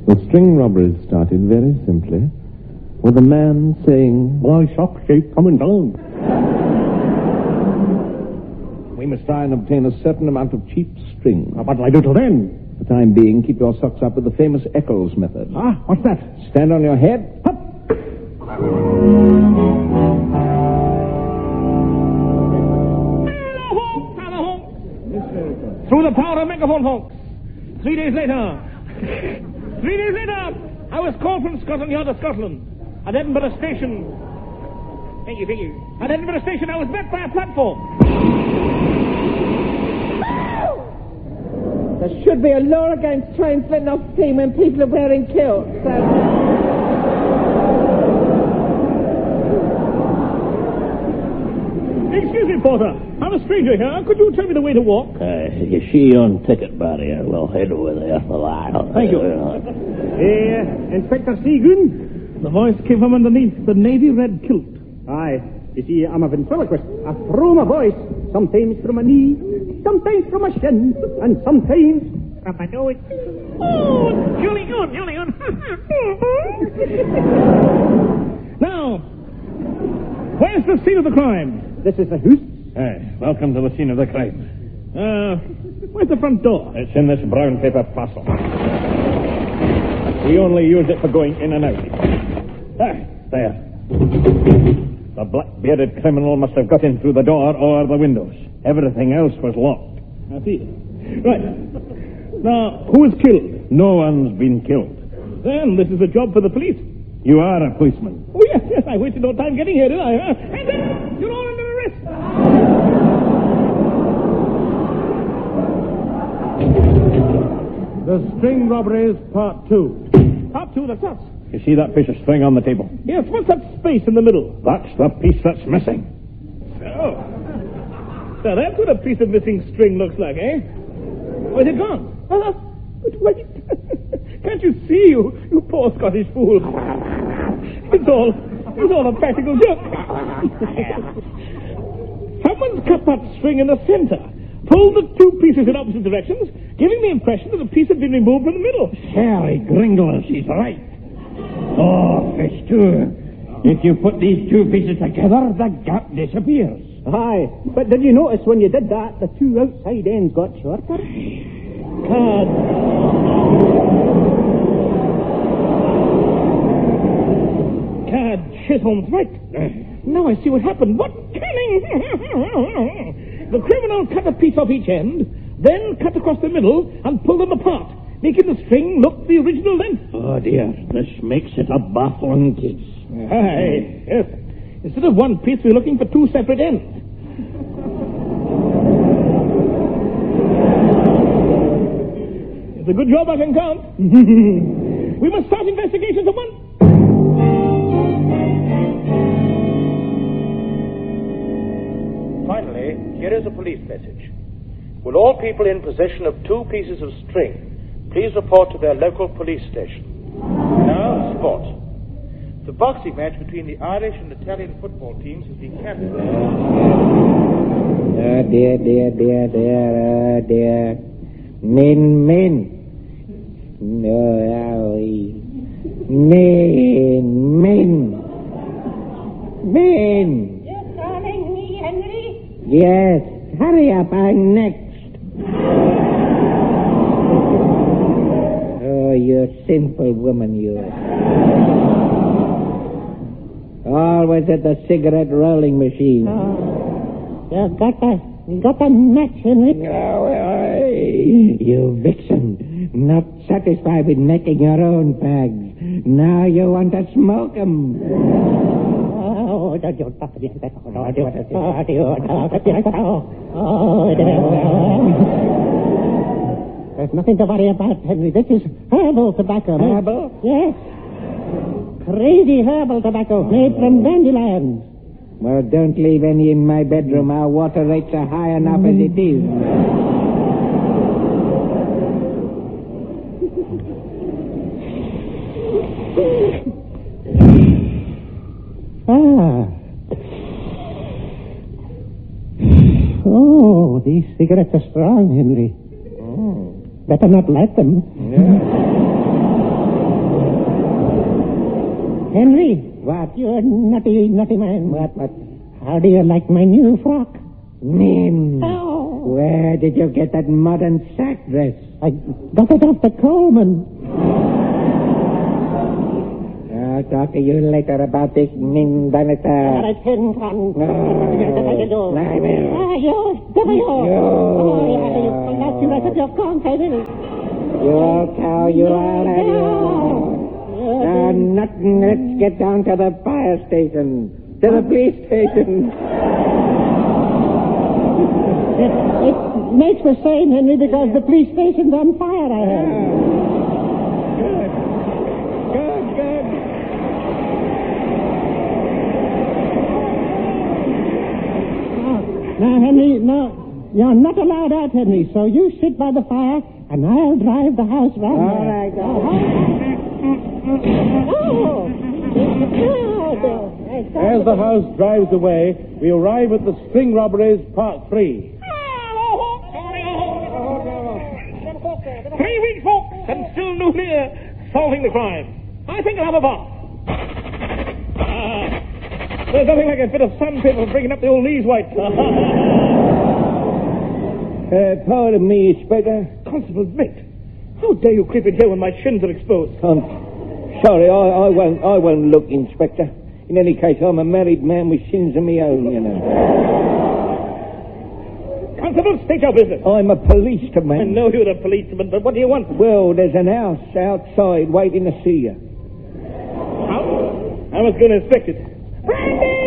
The string robberies started very simply with a man saying, "My sock shape coming down." "We must try and obtain a certain amount of cheap string. What'll I do till then? For the time being, keep your socks up with the famous Eccles method. What's that? Stand on your head. Up. Through the power of megaphone, folks. 3 days later, I was called from Scotland Yard to Scotland. At Edinburgh Station. Thank you. At Edinburgh Station, I was met by a platform. There should be a law against trains letting off steam when people are wearing kilts. Excuse me, porter. I'm a stranger here. Could you tell me the way to walk? You see on ticket barrier. We'll head over there for that. Thank you. Inspector Seagoon? The voice came from underneath the navy red kilt. Aye. You see, I'm a ventriloquist. I throw my voice. Sometimes from a knee, sometimes from a shin, and sometimes from a nose. Oh, Julian. Now, where's the scene of the crime? This is the house. Welcome to the scene of the crime. Where's the front door? It's in this brown paper parcel. We only use it for going in and out. There. The black-bearded criminal must have got in through the door or the windows. Everything else was locked. I see. Right. Now, who was killed? No one's been killed. Then this is a job for the police. You are a policeman. Oh, yes. I wasted no time getting here, did I? And then, you're all under arrest. The String Robberies, Part 2. Part 2, that's us. You see that piece of string on the table? Yes, what's that space in the middle? That's the piece that's missing. Oh. Now, that's what a piece of missing string looks like, eh? Where's it gone? But wait. Can't you see, you poor Scottish fool? It's all a practical joke. Someone's cut that string in the center, pulled the two pieces in opposite directions, giving the impression that the piece had been removed from the middle. Harry Gringlas, he's right. Oh, Festoon. If you put these two pieces together, the gap disappears. Aye, but did you notice when you did that, the two outside ends got shorter? Cad Chisholm's right. Now I see what happened. What cunning! The criminal cut a piece off each end, then cut across the middle and pulled them apart, making the string look the original length. Oh, dear. This makes it a baffling case. Aye, yes. Instead of one piece, we're looking for two separate ends. It's a good job I can count. We must start investigations at once. Finally, here is a police message. Will all people in possession of two pieces of string please report to their local police station. Now, sport. The boxing match between the Irish and Italian football teams has been cancelled. Oh, dear. Men. No, Men. You're calling me, Henry? Yes, hurry up, I'm next. Oh, you sinful woman, you. Always at the cigarette rolling machine. You got a match, Henry? You vixen. Not satisfied with making your own fags. Now you want to smoke 'em. There's nothing to worry about, Henry. This is herbal tobacco. Herbal? Yes. Crazy herbal tobacco made from dandelions. Well, don't leave any in my bedroom. Our water rates are high enough as it is. Oh, these cigarettes are strong, Henry. Better not light them. Henry. What? You're a nutty man. What? How do you like my new frock? Nim. Oh. Where did you get that modern sack dress? I got it off the Coleman. I'll talk to you later about this Nim Bannister. All right, Ken, come. You. You old cow, you all have you. Nothing. Let's get down to the fire station. To the police station. It makes the same, Henry, because the police station's on fire, I heard. Good. Now, Henry, no, you're not allowed out, Henry, so you sit by the fire, and I'll drive the house round All right. As the house drives away, we arrive at the String Robberies Part 3. 3 weeks, folks, and still no near solving the crime. I think I'll have a bath. There's nothing like a bit of sandpaper for bringing up the old knees white. Pardon me, Inspector. Constable Vic, how dare you creep in here when my shins are exposed? Sorry, I won't look, Inspector. In any case, I'm a married man with sins of my own, you know. Constable, state your business. I'm a policeman. I know you're a policeman, but what do you want? Well, there's an house outside waiting to see you. How? I was going to inspect it. Brandy!